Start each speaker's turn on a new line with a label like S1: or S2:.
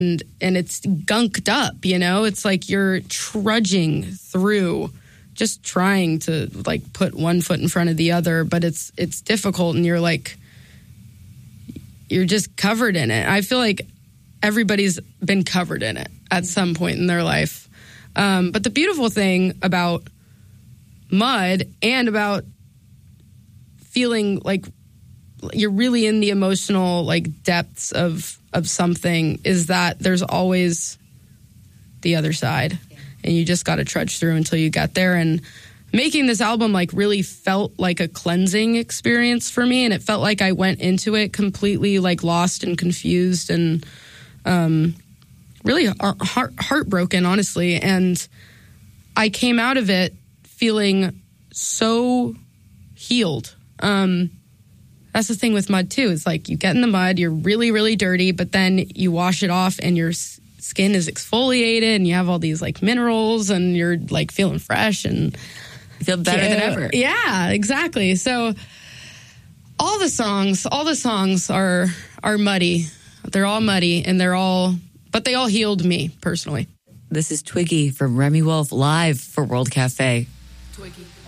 S1: and it's gunked up, you know? It's like you're trudging through, just trying to like put one foot in front of the other, but it's difficult, and you're just covered in it. I feel like everybody's been covered in it at some point in their life. But the beautiful thing about Mud and about feeling like you're really in the emotional like depths of something is that there's always the other side, and you just got to trudge through until you get there. And making this album like really felt like a cleansing experience for me, and it felt like I went into it completely like lost and confused and really heartbroken, honestly. And I came out of it feeling so healed. That's the thing with mud too. It's like you get in the mud, you're really, really dirty, but then you wash it off and your skin is exfoliated and you have all these like minerals and you're like feeling fresh and
S2: you feel better than ever.
S1: Yeah, exactly. So all the songs are muddy. They're all muddy, and but they all healed me personally.
S2: This is Twiggy from Remi Wolf live for World Cafe.
S1: Twiggy.